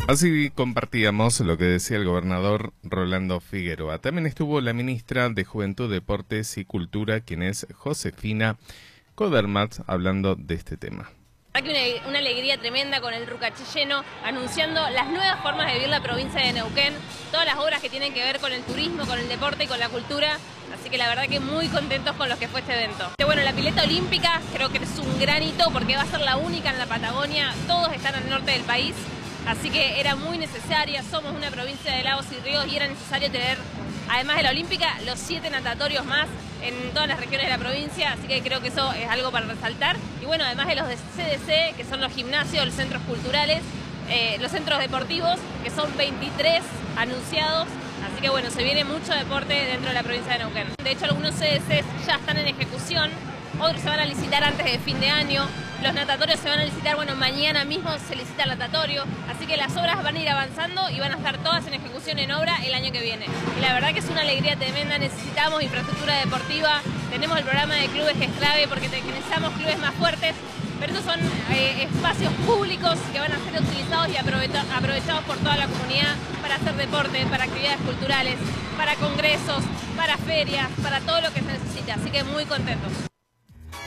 Así compartíamos lo que decía el gobernador Rolando Figueroa. También estuvo la ministra de Juventud, Deportes y Cultura, quien es Josefina Codermatz, hablando de este tema. Una alegría tremenda con el Rucaché lleno, anunciando las nuevas formas de vivir la provincia de Neuquén, todas las obras que tienen que ver con el turismo, con el deporte y con la cultura. Así que la verdad que muy contentos con lo que fue este evento. Bueno, la pileta olímpica creo que es un gran hito porque va a ser la única en la Patagonia, todos están al norte del país. Así que era muy necesaria, somos una provincia de lagos y ríos y era necesario tener, además de la olímpica, los 7 natatorios más en todas las regiones de la provincia, así que creo que eso es algo para resaltar. Y bueno, además de los de CDC, que son los gimnasios, los centros culturales, los centros deportivos, que son 23 anunciados, así que bueno, se viene mucho deporte dentro de la provincia de Neuquén. De hecho, algunos CDCs ya están en ejecución, otros se van a licitar antes de fin de año. Los natatorios se van a licitar, bueno, mañana mismo se licita el natatorio, así que las obras van a ir avanzando y van a estar todas en ejecución en obra el año que viene. Y la verdad que es una alegría tremenda, necesitamos infraestructura deportiva, tenemos el programa de clubes que es clave porque necesitamos clubes más fuertes, pero estos son espacios públicos que van a ser utilizados y aprovechados por toda la comunidad para hacer deporte, para actividades culturales, para congresos, para ferias, para todo lo que se necesita, así que muy contentos.